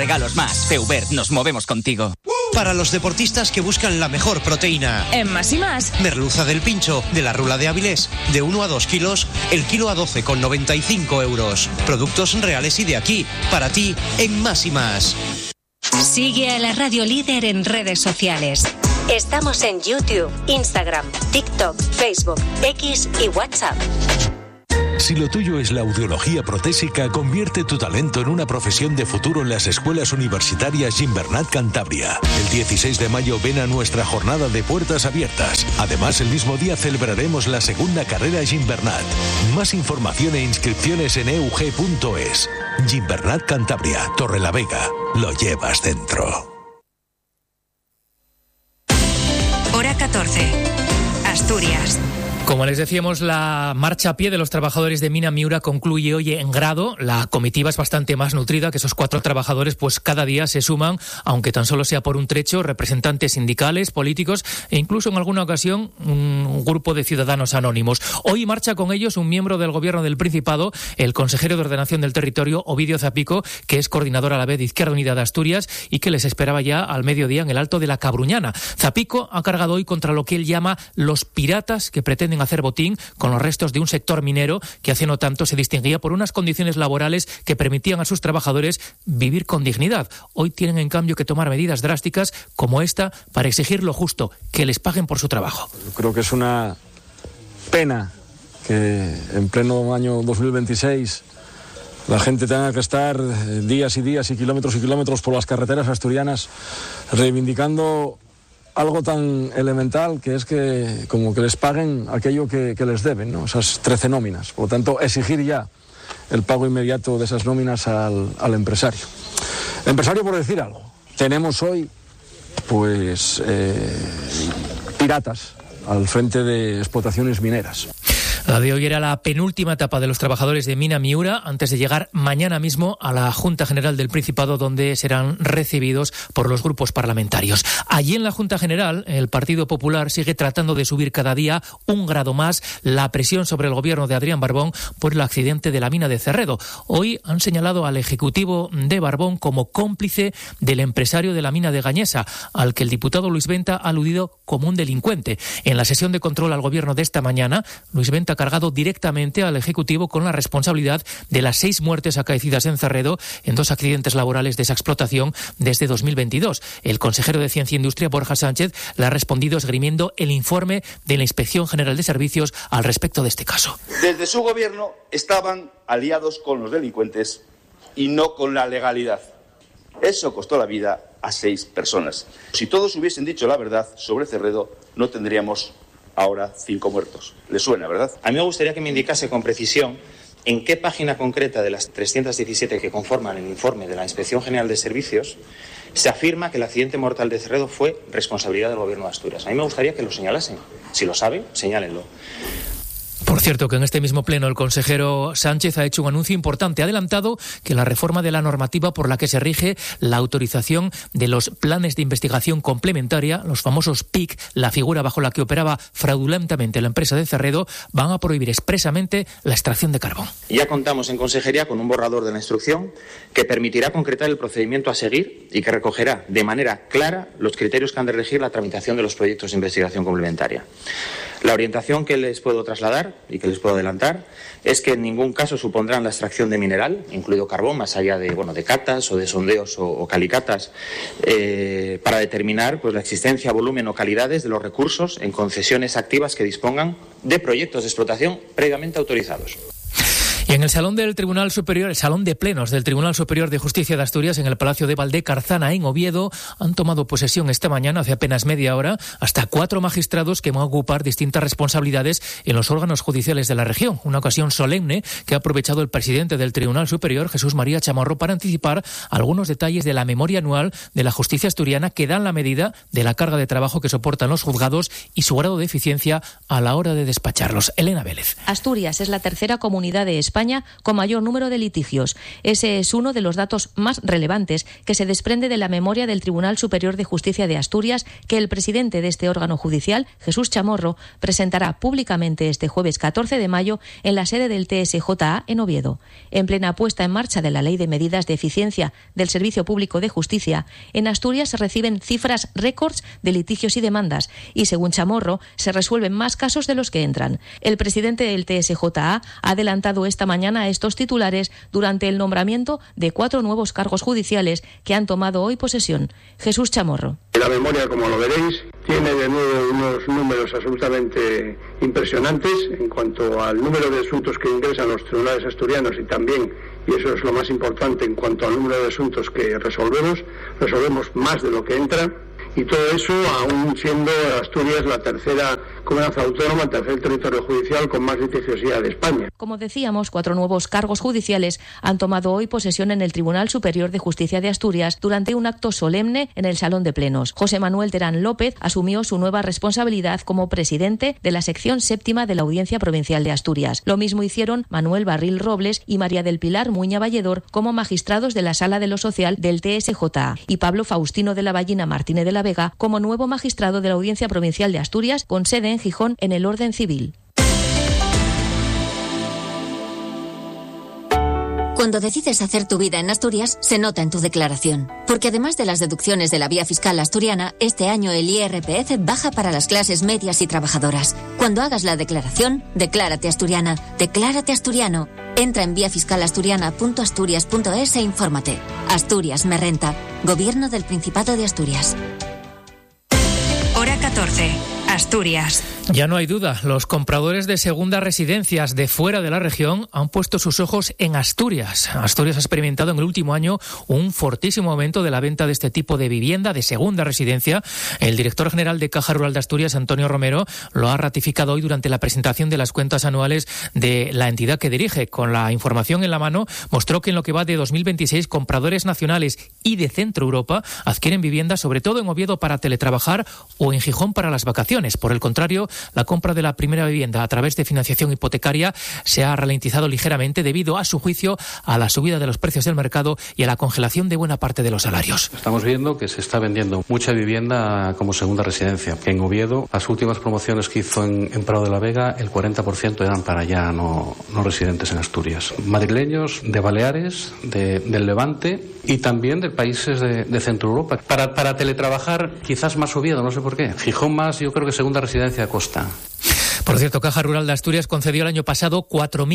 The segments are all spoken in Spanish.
regalos más. Feubert, nos movemos contigo. Para los deportistas que buscan la mejor proteína. En Más y Más. Merluza del Pincho, de la Rula de Avilés, de 1 a 2 kilos, el kilo a 12,95 euros. Productos reales y de aquí, para ti, en Más y Más. Sigue a la Radio Líder en redes sociales. Estamos en YouTube, Instagram, TikTok, Facebook, X y WhatsApp. Si lo tuyo es la audiología protésica, convierte tu talento en una profesión de futuro en las escuelas universitarias Gimbernat Cantabria. El 16 de mayo ven a nuestra jornada de puertas abiertas. Además, el mismo día celebraremos la segunda carrera Gimbernat. Más información e inscripciones en eug.es. Gimbernat Cantabria, Torrelavega. Lo llevas dentro. Hora 14. Asturias. Como les decíamos, la marcha a pie de los trabajadores de Mina Miura concluye hoy en Grado. La comitiva es bastante más nutrida, que esos 4 trabajadores pues cada día se suman, aunque tan solo sea por un trecho, representantes sindicales, políticos e incluso en alguna ocasión un grupo de ciudadanos anónimos. Hoy marcha con ellos un miembro del Gobierno del Principado, el consejero de Ordenación del Territorio, Ovidio Zapico, que es coordinador a la vez de Izquierda Unida de Asturias y que les esperaba ya al mediodía en el Alto de la Cabruñana. Zapico ha cargado hoy contra lo que él llama los piratas que pretenden hacer botín con los restos de un sector minero que hace no tanto se distinguía por unas condiciones laborales que permitían a sus trabajadores vivir con dignidad. Hoy tienen en cambio que tomar medidas drásticas como esta para exigir lo justo, que les paguen por su trabajo. Yo creo que es una pena que en pleno año 2026 la gente tenga que estar días y días y kilómetros por las carreteras asturianas reivindicando algo tan elemental que es que como que les paguen aquello que les deben, ¿no? Esas 13 nóminas. Por lo tanto, exigir ya el pago inmediato de esas nóminas al empresario. Empresario, por decir algo. Tenemos hoy, pues, piratas al frente de explotaciones mineras. La de hoy era la penúltima etapa de los trabajadores de Mina Miura antes de llegar mañana mismo a la Junta General del Principado, donde serán recibidos por los grupos parlamentarios. Allí en la Junta General, el Partido Popular sigue tratando de subir cada día un grado más la presión sobre el gobierno de Adrián Barbón por el accidente de la mina de Cerredo. Hoy han señalado al ejecutivo de Barbón como cómplice del empresario de la mina de Gañesa, al que el diputado Luis Venta ha aludido como un delincuente. En la sesión de control al gobierno de esta mañana, Luis Venta ha cargado directamente al Ejecutivo con la responsabilidad de las 6 muertes acaecidas en Cerredo en 2 accidentes laborales de esa explotación desde 2022. El consejero de Ciencia e Industria, Borja Sánchez, le ha respondido esgrimiendo el informe de la Inspección General de Servicios al respecto de este caso. Desde su gobierno estaban aliados con los delincuentes y no con la legalidad. Eso costó la vida a 6 personas. Si todos hubiesen dicho la verdad sobre Cerredo, no tendríamos ahora 5 muertos. ¿Le suena, verdad? A mí me gustaría que me indicase con precisión en qué página concreta de las 317 que conforman el informe de la Inspección General de Servicios se afirma que el accidente mortal de Cerredo fue responsabilidad del Gobierno de Asturias. A mí me gustaría que lo señalasen. Si lo saben, señálenlo. Por cierto, que en este mismo pleno el consejero Sánchez ha hecho un anuncio importante. Ha adelantado que la reforma de la normativa por la que se rige la autorización de los planes de investigación complementaria, los famosos PIC, la figura bajo la que operaba fraudulentamente la empresa de Cerredo, van a prohibir expresamente la extracción de carbón. Ya contamos en consejería con un borrador de la instrucción que permitirá concretar el procedimiento a seguir y que recogerá de manera clara los criterios que han de regir la tramitación de los proyectos de investigación complementaria. La orientación que les puedo trasladar y que les puedo adelantar es que en ningún caso supondrán la extracción de mineral, incluido carbón, más allá de catas o de sondeos o calicatas, para determinar pues, la existencia, volumen o calidades de los recursos en concesiones activas que dispongan de proyectos de explotación previamente autorizados. Y en el Salón del Tribunal Superior, el Salón de Plenos del Tribunal Superior de Justicia de Asturias, en el Palacio de Valdecarzana, en Oviedo, han tomado posesión esta mañana, hace apenas media hora, hasta 4 magistrados que van a ocupar distintas responsabilidades en los órganos judiciales de la región. Una ocasión solemne que ha aprovechado el presidente del Tribunal Superior, Jesús María Chamorro, para anticipar algunos detalles de la memoria anual de la justicia asturiana que dan la medida de la carga de trabajo que soportan los juzgados y su grado de eficiencia a la hora de despacharlos. Elena Vélez. Asturias es la tercera comunidad de España España con mayor número de litigios. Ese es uno de los datos más relevantes que se desprende de la memoria del Tribunal Superior de Justicia de Asturias, que el presidente de este órgano judicial, Jesús Chamorro, presentará públicamente este jueves 14 de mayo en la sede del TSJA en Oviedo. En plena puesta en marcha de la Ley de Medidas de Eficiencia del Servicio Público de Justicia, en Asturias se reciben cifras récords de litigios y demandas y, según Chamorro, se resuelven más casos de los que entran. El presidente del TSJA ha adelantado esta mañana estos titulares durante el nombramiento de 4 nuevos cargos judiciales que han tomado hoy posesión. Jesús Chamorro. La memoria, como lo veréis, tiene de nuevo unos números absolutamente impresionantes en cuanto al número de asuntos que ingresan los tribunales asturianos y también, y eso es lo más importante, en cuanto al número de asuntos que resolvemos más de lo que entra. Y todo eso aún siendo Asturias la tercera comunidad autónoma, el tercer territorio judicial con más litigiosidad de España. Como decíamos, 4 nuevos cargos judiciales han tomado hoy posesión en el Tribunal Superior de Justicia de Asturias durante un acto solemne en el Salón de Plenos. José Manuel Terán López asumió su nueva responsabilidad como presidente de la sección séptima de la Audiencia Provincial de Asturias. Lo mismo hicieron Manuel Barril Robles y María del Pilar Muña Valledor como magistrados de la Sala de lo Social del TSJA y Pablo Faustino de la Ballina Martínez de la Vega como nuevo magistrado de la Audiencia Provincial de Asturias con sede en Gijón en el orden civil. Cuando decides hacer tu vida en Asturias, se nota en tu declaración. Porque además de las deducciones de la vía fiscal asturiana, este año el IRPF baja para las clases medias y trabajadoras. Cuando hagas la declaración, declárate asturiana, declárate asturiano. Entra en viafiscalasturiana.asturias.es e infórmate. Asturias me renta. Gobierno del Principado de Asturias. Hora 14. Asturias. Ya no hay duda, los compradores de segundas residencias de fuera de la región han puesto sus ojos en Asturias. Asturias ha experimentado en el último año un fortísimo aumento de la venta de este tipo de vivienda de segunda residencia. El director general de Caja Rural de Asturias, Antonio Romero, lo ha ratificado hoy durante la presentación de las cuentas anuales de la entidad que dirige. Con la información en la mano, mostró que en lo que va de 2026, compradores nacionales y de Centro Europa adquieren viviendas sobre todo en Oviedo para teletrabajar o en Gijón para las vacaciones. Por el contrario, la compra de la primera vivienda a través de financiación hipotecaria se ha ralentizado ligeramente debido, a su juicio, a la subida de los precios del mercado y a la congelación de buena parte de los salarios. Estamos viendo que se está vendiendo mucha vivienda como segunda residencia. En Oviedo, las últimas promociones que hizo en Prado de la Vega, el 40% eran para ya no residentes en Asturias. Madrileños, de Baleares, del Levante y también de países de Centro Europa. Para teletrabajar, quizás más Oviedo, no sé por qué. Gijón más, yo creo que segunda residencia Costa. Por cierto, Caja Rural de Asturias concedió el año pasado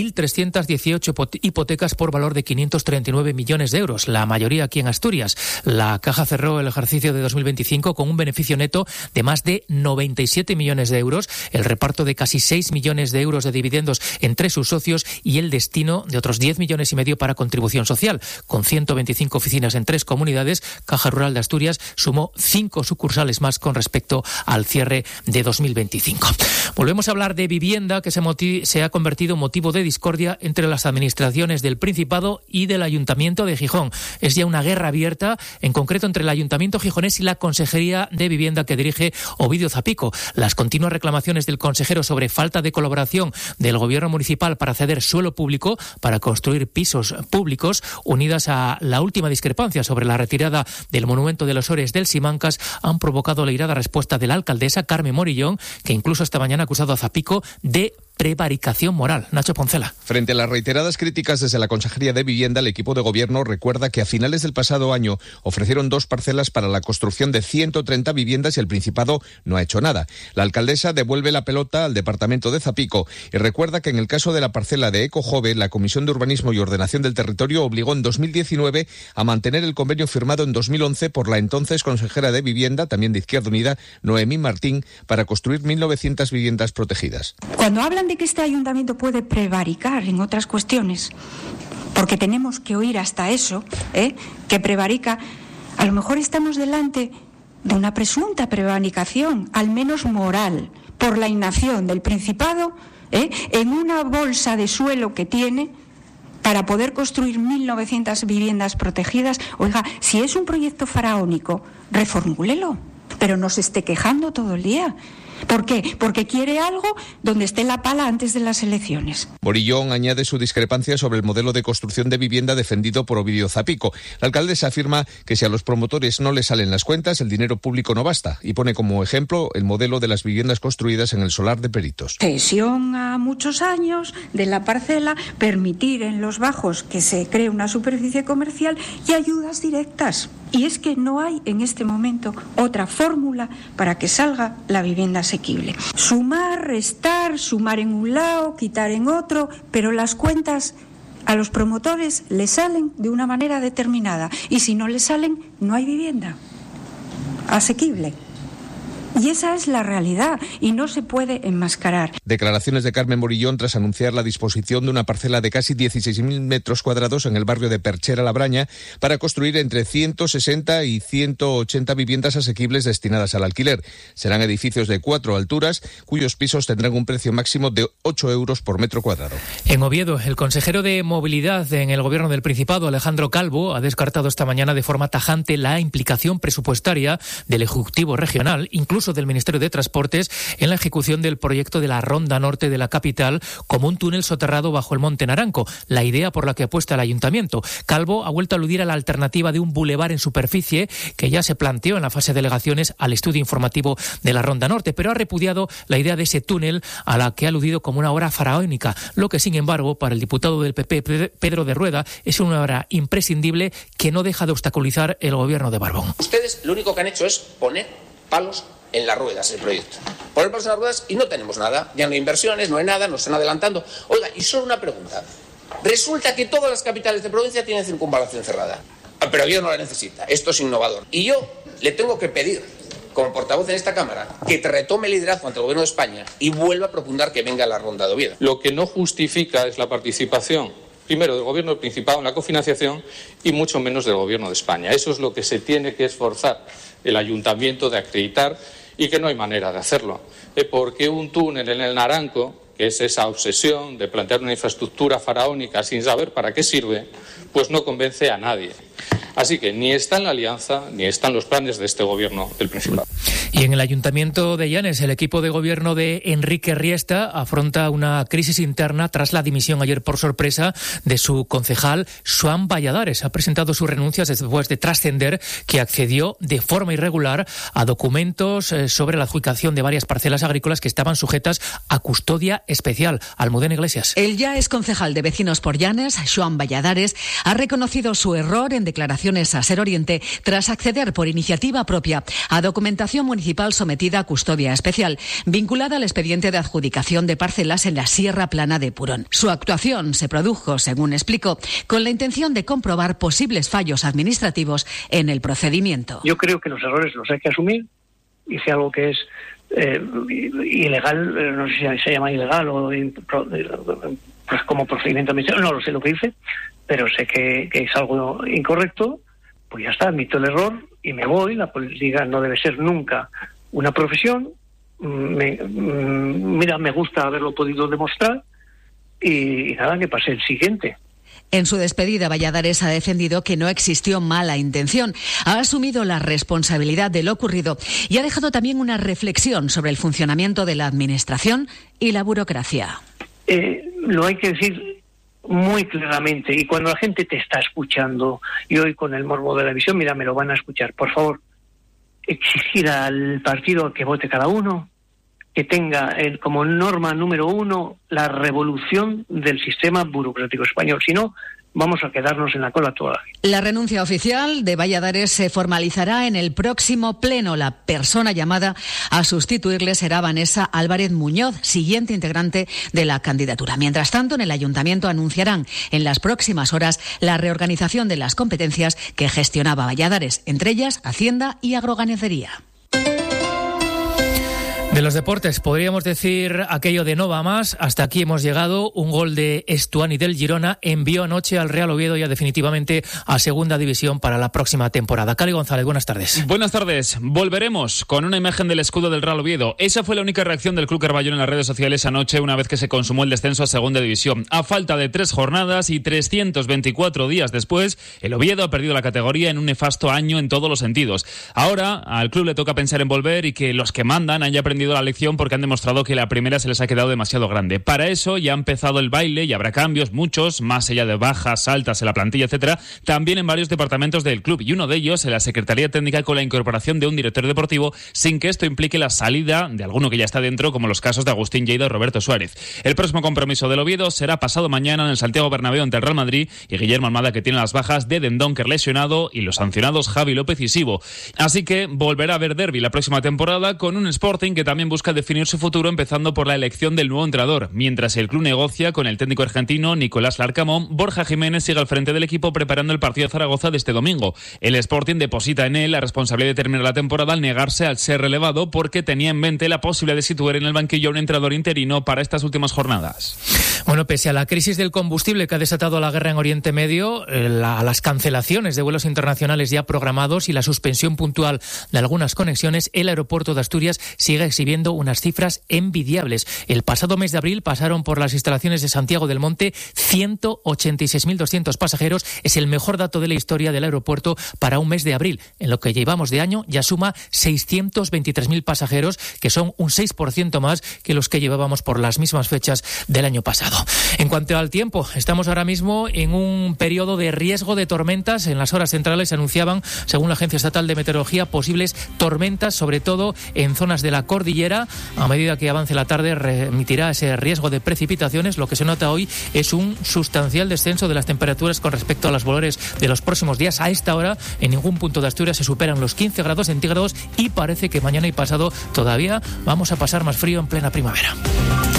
4.318 hipotecas por valor de 539 millones de euros, la mayoría aquí en Asturias. La Caja cerró el ejercicio de 2025 con un beneficio neto de más de 97 millones de euros, el reparto de casi 6 millones de euros de dividendos entre sus socios y el destino de otros 10 millones y medio para contribución social. Con 125 oficinas en 3 comunidades, Caja Rural de Asturias sumó 5 sucursales más con respecto al cierre de 2025. Volvemos a hablar de vivienda, que se ha convertido en motivo de discordia entre las administraciones del Principado y del Ayuntamiento de Gijón. Es ya una guerra abierta, en concreto entre el Ayuntamiento gijonés y la Consejería de Vivienda que dirige Ovidio Zapico. Las continuas reclamaciones del consejero sobre falta de colaboración del gobierno municipal para ceder suelo público para construir pisos públicos, unidas a la última discrepancia sobre la retirada del monumento de los Ores del Simancas, han provocado la irada respuesta de la alcaldesa Carmen Morillón, que incluso esta mañana ha acusado a Zapico de prevaricación moral. Nacho Poncela. Frente a las reiteradas críticas desde la Consejería de Vivienda, el equipo de gobierno recuerda que a finales del pasado año ofrecieron 2 parcelas para la construcción de 130 viviendas y el Principado no ha hecho nada. La alcaldesa devuelve la pelota al departamento de Zapico y recuerda que en el caso de la parcela de Ecojove, la Comisión de Urbanismo y Ordenación del Territorio obligó en 2019 a mantener el convenio firmado en 2011 por la entonces consejera de Vivienda, también de Izquierda Unida, Noemí Martín, para construir 1.900 viviendas protegidas. Cuando hablan de que este ayuntamiento puede prevaricar en otras cuestiones, porque tenemos que oír hasta eso, que prevarica, a lo mejor estamos delante de una presunta prevaricación, al menos moral, por la inacción del Principado, en una bolsa de suelo que tiene para poder construir 1.900 viviendas protegidas. Oiga, si es un proyecto faraónico, reformúlelo, pero no se esté quejando todo el día. ¿Por qué? Porque quiere algo donde esté la pala antes de las elecciones. Morillón añade su discrepancia sobre el modelo de construcción de vivienda defendido por Ovidio Zapico. La alcaldesa afirma que si a los promotores no les salen las cuentas, el dinero público no basta, y pone como ejemplo el modelo de las viviendas construidas en el solar de Peritos. Cesión a muchos años de la parcela, permitir en los bajos que se cree una superficie comercial y ayudas directas. Y es que no hay en este momento otra fórmula para que salga la vivienda asequible. Sumar, restar, sumar en un lado, quitar en otro, pero las cuentas a los promotores les salen de una manera determinada y si no les salen, no hay vivienda asequible. Y esa es la realidad y no se puede enmascarar. Declaraciones de Carmen Morillón tras anunciar la disposición de una parcela de casi 16.000 metros cuadrados en el barrio de Perchera-La Braña para construir entre 160 y 180 viviendas asequibles destinadas al alquiler. Serán edificios de 4 alturas cuyos pisos tendrán un precio máximo de 8 euros por metro cuadrado. En Oviedo, el consejero de Movilidad en el Gobierno del Principado, Alejandro Calvo, ha descartado esta mañana de forma tajante la implicación presupuestaria del Ejecutivo Regional, incluso del Ministerio de Transportes, en la ejecución del proyecto de la Ronda Norte de la capital como un túnel soterrado bajo el Monte Naranco, la idea por la que apuesta el Ayuntamiento. Calvo ha vuelto a aludir a la alternativa de un bulevar en superficie que ya se planteó en la fase de alegaciones al estudio informativo de la Ronda Norte, pero ha repudiado la idea de ese túnel a la que ha aludido como una obra faraónica, lo que sin embargo para el diputado del PP, Pedro de Rueda, es una obra imprescindible que no deja de obstaculizar el gobierno de Barbón. Ustedes lo único que han hecho es poner palos en las ruedas del proyecto. Poner palos en las ruedas y no tenemos nada. Ya no hay inversiones, no hay nada, nos están adelantando. Oiga, y solo una pregunta. Resulta que todas las capitales de provincia tienen circunvalación cerrada. Pero Oviedo no la necesita. Esto es innovador. Y yo le tengo que pedir, como portavoz en esta Cámara, que te retome el liderazgo ante el Gobierno de España y vuelva a propugnar que venga la Ronda de Oviedo. Lo que no justifica es la participación, primero, del Gobierno del Principado en la cofinanciación y mucho menos del Gobierno de España. Eso es lo que se tiene que esforzar el Ayuntamiento de acreditar y que no hay manera de hacerlo. Porque un túnel en el Naranco, que es esa obsesión de plantear una infraestructura faraónica sin saber para qué sirve, pues no convence a nadie. Así que ni está en la alianza, ni están los planes de este Gobierno del Principado. Y en el Ayuntamiento de Llanes, el equipo de gobierno de Enrique Riesta afronta una crisis interna tras la dimisión ayer por sorpresa de su concejal, Xoán Valladares. Ha presentado sus renuncias después de trascender que accedió de forma irregular a documentos sobre la adjudicación de varias parcelas agrícolas que estaban sujetas a custodia especial. Almudena Iglesias. El ya ex concejal de Vecinos por Llanes, Xoán Valladares, ha reconocido su error en declaraciones a Ser Oriente tras acceder por iniciativa propia a documentación municipal sometida a custodia especial, vinculada al expediente de adjudicación de parcelas en la Sierra Plana de Purón. Su actuación se produjo, según explicó, con la intención de comprobar posibles fallos administrativos en el procedimiento. Yo creo que los errores los hay que asumir. Hice algo que es ilegal, no sé si se llama ilegal o pues como procedimiento administrativo, no lo sé lo que hice, pero sé que es algo incorrecto. Pues ya está, admito el error y me voy. La política no debe ser nunca una profesión. Me gusta haberlo podido demostrar y nada, que pase el siguiente. En su despedida, Valladares ha defendido que no existió mala intención, ha asumido la responsabilidad de lo ocurrido y ha dejado también una reflexión sobre el funcionamiento de la Administración y la burocracia. Lo hay que decir muy claramente, y cuando la gente te está escuchando, y hoy con el morbo de la visión, mira, me lo van a escuchar, por favor, exigir al partido que vote cada uno, que tenga como norma número 1 la revolución del sistema burocrático español, si no, vamos a quedarnos en la cola toda. La renuncia oficial de Valladares se formalizará en el próximo pleno. La persona llamada a sustituirle será Vanessa Álvarez Muñoz, siguiente integrante de la candidatura. Mientras tanto, en el Ayuntamiento anunciarán en las próximas horas la reorganización de las competencias que gestionaba Valladares, entre ellas Hacienda y Agroganadería. De los deportes, podríamos decir aquello de no va más. Hasta aquí hemos llegado. Un gol de Estuani del Girona envió anoche al Real Oviedo ya definitivamente a Segunda División para la próxima temporada. Cali González, buenas tardes. Buenas tardes. Volveremos con una imagen del escudo del Real Oviedo. Esa fue la única reacción del Club Carballón en las redes sociales anoche, una vez que se consumó el descenso a Segunda División. A falta de 3 jornadas y 324 días después, el Oviedo ha perdido la categoría en un nefasto año en todos los sentidos. Ahora al club le toca pensar en volver y que los que mandan han ya aprendido aprendido la lección porque han demostrado que la primera se les ha quedado demasiado grande. Para eso ya ha empezado el baile y habrá cambios, muchos, más allá de bajas, altas en la plantilla, etcétera, también en varios departamentos del club, y uno de ellos en la Secretaría Técnica, con la incorporación de un director deportivo, sin que esto implique la salida de alguno que ya está dentro, como los casos de Agustín Lleida y Roberto Suárez. El próximo compromiso del Oviedo será pasado mañana en el Santiago Bernabéu ante el Real Madrid, y Guillermo Almada, que tiene las bajas de Den Donker lesionado y los sancionados Javi López y Sibo. Así que volverá a haber derbi la próxima temporada, con un Sporting que también busca definir su futuro, empezando por la elección del nuevo entrenador. Mientras el club negocia con el técnico argentino Nicolás Larcamón, Borja Jiménez sigue al frente del equipo preparando el partido de Zaragoza de este domingo. El Sporting deposita en él la responsabilidad de terminar la temporada al negarse al ser relevado, porque tenía en mente la posibilidad de situar en el banquillo a un entrenador interino para estas últimas jornadas. Bueno, pese a la crisis del combustible que ha desatado la guerra en Oriente Medio, a las cancelaciones de vuelos internacionales ya programados y la suspensión puntual de algunas conexiones, el aeropuerto de Asturias sigue exhibiendo unas cifras envidiables. El pasado mes de abril pasaron por las instalaciones de Santiago del Monte 186.200 pasajeros. Es el mejor dato de la historia del aeropuerto para un mes de abril. En lo que llevamos de año ya suma 623.000 pasajeros, que son un 6% más que los que llevábamos por las mismas fechas del año pasado. En cuanto al tiempo, estamos ahora mismo en un periodo de riesgo de tormentas. En las horas centrales se anunciaban, según la Agencia Estatal de Meteorología, posibles tormentas, sobre todo en zonas de la cordillera. A medida que avance la tarde remitirá ese riesgo de precipitaciones. Lo que se nota hoy es un sustancial descenso de las temperaturas con respecto a los valores de los próximos días. A esta hora, en ningún punto de Asturias se superan los 15 grados centígrados y parece que mañana y pasado todavía vamos a pasar más frío en plena primavera.